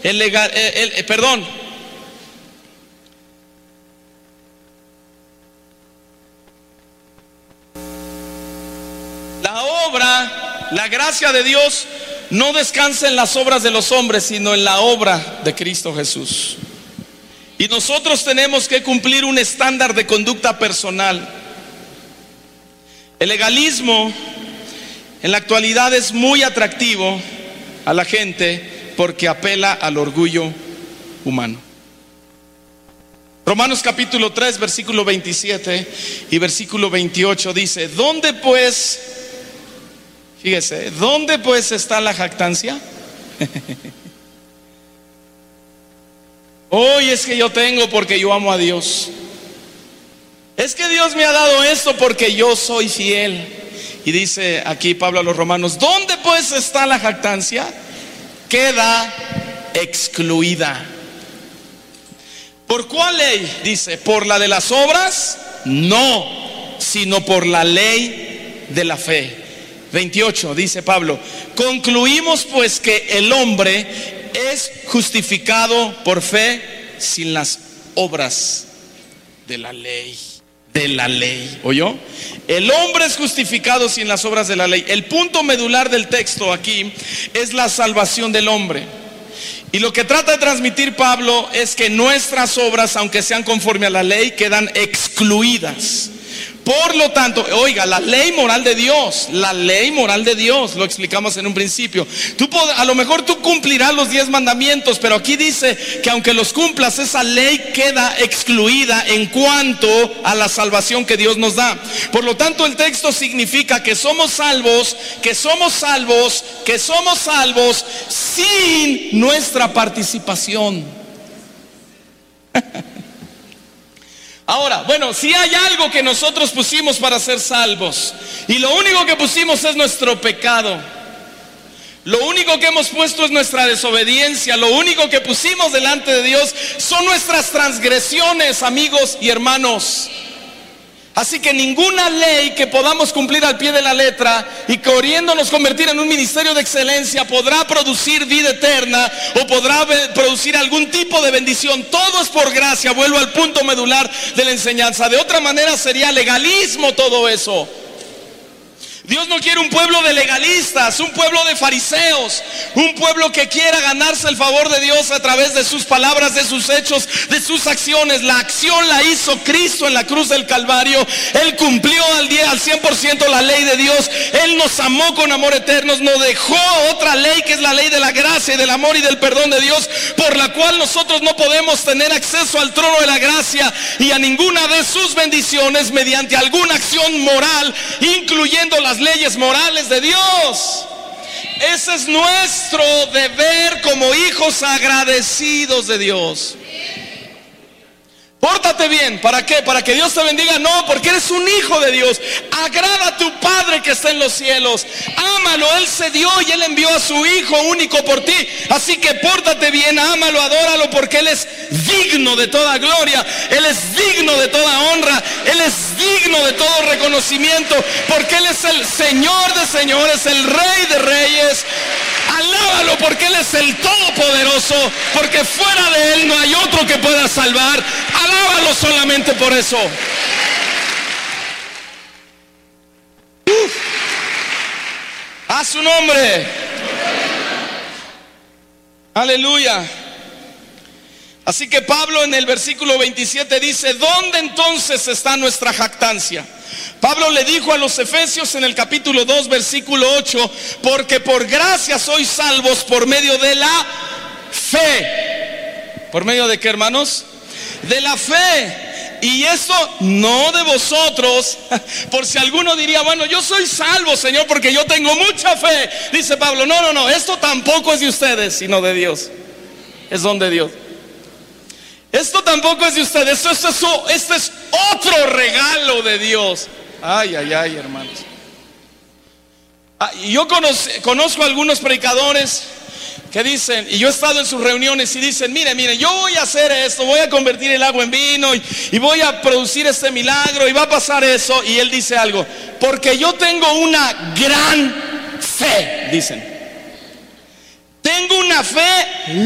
La obra, la gracia de Dios no descansa en las obras de los hombres, sino en la obra de Cristo Jesús. Y nosotros tenemos que cumplir un estándar de conducta personal. El legalismo en la actualidad es muy atractivo a la gente porque apela al orgullo humano. Romanos capítulo 3, versículo 27 y versículo 28 dice: ¿dónde pues, fíjese, dónde pues está la jactancia? Hoy es que yo tengo porque yo amo a Dios. Es que Dios me ha dado esto porque yo soy fiel. Y dice aquí Pablo a los romanos: ¿dónde pues está la jactancia? Queda excluida. ¿Por cuál ley? Dice: ¿por la de las obras? No, sino por la ley de la fe. 28 dice Pablo: concluimos pues que el hombre es justificado por fe sin las obras de la ley. De la ley, ¿oyó? El hombre es justificado sin las obras de la ley. El punto medular del texto aquí es la salvación del hombre. Y lo que trata de transmitir Pablo es que nuestras obras, aunque sean conforme a la ley, quedan excluidas. Por lo tanto, oiga, la ley moral de Dios, lo explicamos en un principio. A lo mejor tú cumplirás los 10 mandamientos, pero aquí dice que aunque los cumplas, esa ley queda excluida en cuanto a la salvación que Dios nos da. Por lo tanto, el texto significa que somos salvos sin nuestra participación. Ahora, bueno, si hay algo que nosotros pusimos para ser salvos, y lo único que pusimos es nuestro pecado, lo único que hemos puesto es nuestra desobediencia, lo único que pusimos delante de Dios son nuestras transgresiones, amigos y hermanos. Así que ninguna ley que podamos cumplir al pie de la letra y queriéndonos convertir en un ministerio de excelencia podrá producir vida eterna o podrá producir algún tipo de bendición. Todo es por gracia. Vuelvo al punto medular de la enseñanza. De otra manera sería legalismo todo eso. Dios no quiere un pueblo de legalistas, un pueblo de fariseos, un pueblo que quiera ganarse el favor de Dios a través de sus palabras, de sus hechos, de sus acciones. La acción la hizo Cristo en la cruz del Calvario. Él cumplió al 100% la ley de Dios. Él nos amó con amor eterno, nos dejó otra ley que es la ley de la gracia y del amor y del perdón de Dios, por la cual nosotros no podemos tener acceso al trono de la gracia y a ninguna de sus bendiciones mediante alguna acción moral, incluyendo las leyes morales de Dios. Ese es nuestro deber como hijos agradecidos de Dios. Pórtate bien, ¿para qué? ¿Para que Dios te bendiga? No, porque eres un hijo de Dios. Agrada a tu Padre que está en los cielos. Ámalo, Él se dio y Él envió a su Hijo único por ti. Así que pórtate bien, ámalo, adóralo, porque Él es digno de toda gloria. Él es digno de toda honra. Él es digno de todo reconocimiento, porque Él es el Señor de señores, el Rey de reyes. Alábalo porque Él es el Todopoderoso, porque fuera de Él no hay otro que pueda salvar. Alábalo solamente por eso. A su nombre. Aleluya. Así que Pablo en el versículo 27 dice: ¿dónde entonces está nuestra jactancia? Pablo le dijo a los efesios en el capítulo 2 versículo 8: porque por gracia sois salvos por medio de la fe. ¿Por medio de qué, hermanos? De la fe. Y esto no de vosotros, por si alguno diría: bueno, yo soy salvo, Señor, porque yo tengo mucha fe. Dice Pablo: no, esto tampoco es de ustedes, sino de Dios. Es don de Dios. Esto tampoco es de ustedes, esto es otro regalo de Dios. Ay, hermanos. Y yo conozco a algunos predicadores que dicen, y yo he estado en sus reuniones y dicen: mire, yo voy a hacer esto, voy a convertir el agua en vino y voy a producir este milagro y va a pasar eso. Y él dice algo: porque yo tengo una gran fe, dicen. Tengo una fe